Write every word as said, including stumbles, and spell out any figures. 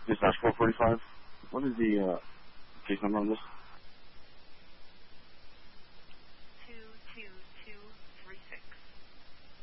Dispatch four forty-five. What is the uh, case number on this?